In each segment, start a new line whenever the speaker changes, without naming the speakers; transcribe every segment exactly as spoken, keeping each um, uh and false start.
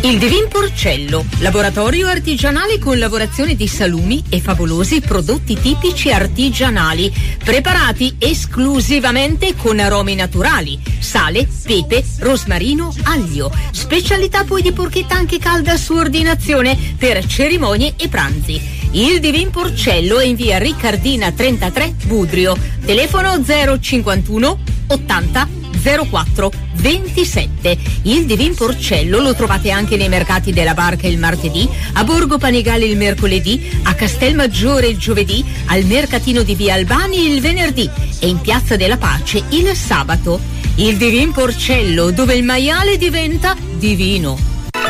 Il Divin Porcello, laboratorio artigianale con lavorazione di salumi e favolosi prodotti tipici artigianali, preparati esclusivamente con aromi naturali, sale, pepe, rosmarino, aglio. Specialità poi di porchetta anche calda su ordinazione per cerimonie e pranzi. Il Divin Porcello è in via Riccardina trentatré, Budrio. Telefono zero cinquantuno ottanta zero quattro ventisette. Il Divin Porcello lo trovate anche nei mercati della Barca il martedì, a Borgo Panigale il mercoledì, a Castelmaggiore il giovedì, al mercatino di via Albani il venerdì e in Piazza della Pace il sabato. Il Divin Porcello, dove il maiale diventa divino.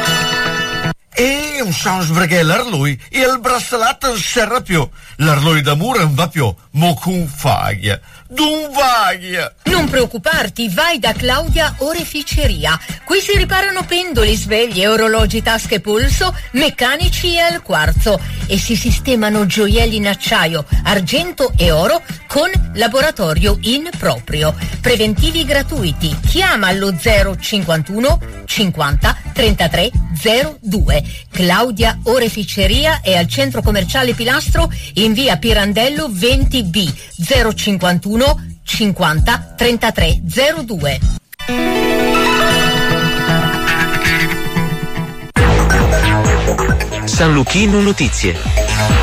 E non so perché l'Arlui e il braccialetto non serve più. L'Arlui d'amore non va più, mo con faglia. D'un vaglia.
Non preoccuparti, vai da Claudia Oreficeria. Qui si riparano pendoli, sveglie, orologi, tasche, polso, meccanici e al quarzo e si sistemano gioielli in acciaio, argento e oro con laboratorio in proprio. Preventivi gratuiti. Chiama allo zero cinquantuno cinquanta trentatré zero due. Claudia Oreficeria è al centro commerciale Pilastro in via Pirandello venti B zero cinquantuno cinquanta trentatré zero due.
San Luchino Notizie.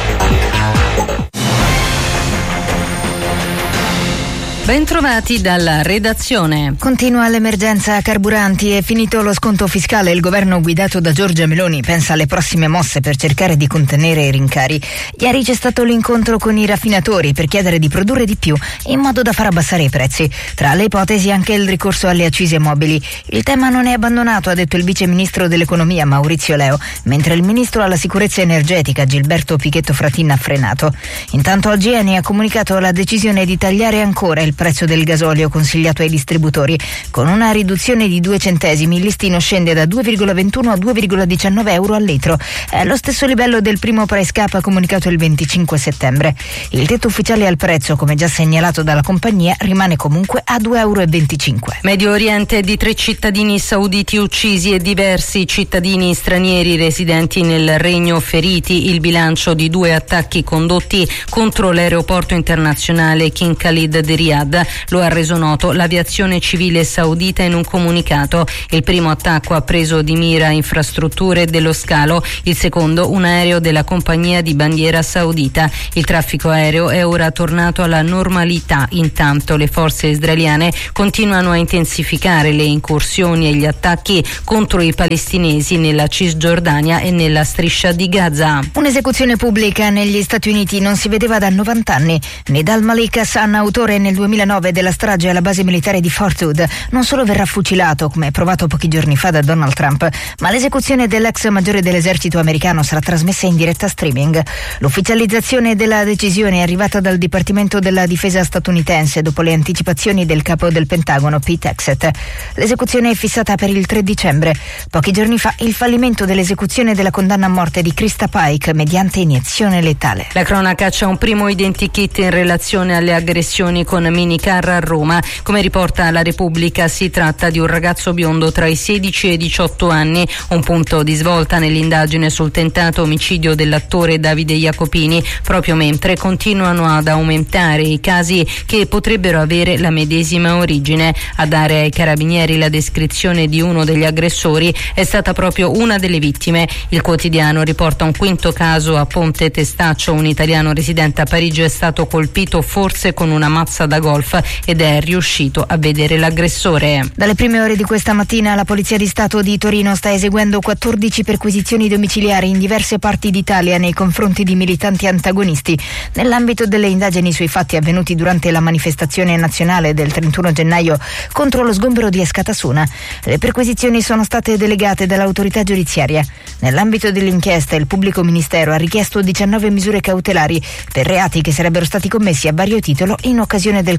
Bentrovati dalla redazione.
Continua l'emergenza carburanti, è finito lo sconto fiscale. Il governo guidato da Giorgia Meloni pensa alle prossime mosse per cercare di contenere i rincari. Ieri c'è stato l'incontro con i raffinatori per chiedere di produrre di più in modo da far abbassare i prezzi. Tra le ipotesi anche il ricorso alle accise mobili. Il tema non è abbandonato, ha detto il vice ministro dell'economia Maurizio Leo, mentre il ministro alla sicurezza energetica Gilberto Pichetto Fratin ha frenato. Intanto oggi Eni ha comunicato la decisione di tagliare ancora il prezzo del gasolio consigliato ai distributori. Con una riduzione di due centesimi il listino scende da due virgola ventuno a due virgola diciannove euro al litro. È lo stesso livello del primo price cap comunicato il venticinque settembre. Il tetto ufficiale al prezzo, come già segnalato dalla compagnia, rimane comunque a due virgola venticinque euro.
Medio Oriente, di tre cittadini sauditi uccisi e diversi cittadini stranieri residenti nel regno feriti. Il bilancio di due attacchi condotti contro l'aeroporto internazionale King Khalid di Riyadh. Lo ha reso noto l'aviazione civile saudita in un comunicato. Il primo attacco ha preso di mira infrastrutture dello scalo, il secondo un aereo della compagnia di bandiera saudita. Il traffico aereo è ora tornato alla normalità. Intanto le forze israeliane continuano a intensificare le incursioni e gli attacchi contro i palestinesi nella Cisgiordania e nella striscia di Gaza.
Un'esecuzione pubblica negli Stati Uniti non si vedeva da novanta anni. Nidal Malik Hassan, autore nel duemilanove della strage alla base militare di Fort Hood, non solo verrà fucilato, come provato pochi giorni fa da Donald Trump, ma l'esecuzione dell'ex maggiore dell'esercito americano sarà trasmessa in diretta streaming. L'ufficializzazione della decisione è arrivata dal Dipartimento della Difesa statunitense dopo le anticipazioni del capo del Pentagono Pete Hegseth. L'esecuzione è fissata per il tre dicembre. Pochi giorni fa il fallimento dell'esecuzione della condanna a morte di Krista Pike mediante iniezione letale.
La cronaca c'è un primo identikit in relazione alle aggressioni con minicar a Roma. Come riporta la Repubblica, si tratta di un ragazzo biondo tra i sedici e i diciotto anni, un punto di svolta nell'indagine sul tentato omicidio dell'attore Davide Jacopini, proprio mentre continuano ad aumentare i casi che potrebbero avere la medesima origine. A dare ai carabinieri la descrizione di uno degli aggressori è stata proprio una delle vittime. Il quotidiano riporta un quinto caso a Ponte Testaccio. Un italiano residente a Parigi è stato colpito forse con una mazza da golf ed è riuscito a vedere l'aggressore.
Dalle prime ore di questa mattina la Polizia di Stato di Torino sta eseguendo quattordici perquisizioni domiciliari in diverse parti d'Italia nei confronti di militanti antagonisti nell'ambito delle indagini sui fatti avvenuti durante la manifestazione nazionale del trentuno gennaio contro lo sgombero di Escatasuna. Le perquisizioni sono state delegate dall'autorità giudiziaria. Nell'ambito dell'inchiesta il pubblico ministero ha richiesto diciannove misure cautelari per reati che sarebbero stati commessi a vario titolo in occasione del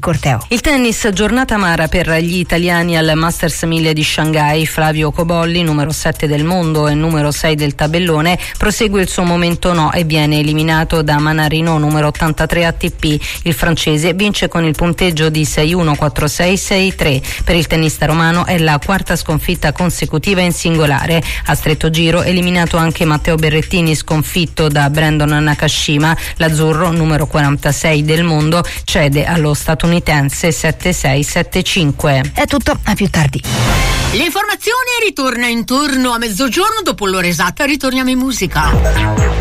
corteo.
Il tennis, giornata amara per gli italiani al Masters mille di Shanghai. Flavio Cobolli, numero sette del mondo e numero sei del tabellone, prosegue il suo momento no e viene eliminato da Manarino, numero ottantatré A T P. Il francese vince con il punteggio di sei uno, quattro sei, sei tre. Per il tennista romano è la quarta sconfitta consecutiva in singolare. A stretto giro eliminato anche Matteo Berrettini, sconfitto da Brandon Nakashima. L'azzurro, numero quarantasei del mondo, cede allo statunitense sette sei, sette cinque.
È tutto, a più tardi.
L'informazione ritorna intorno a mezzogiorno, dopo l'ora esatta ritorniamo in musica.